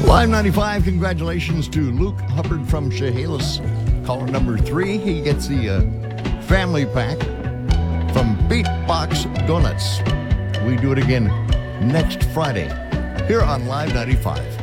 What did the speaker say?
Live 95, congratulations to Luke Hubbard from Chehalis. Caller number 3, he gets the family pack from Beatbox Donuts. We do it again next Friday here on Live 95.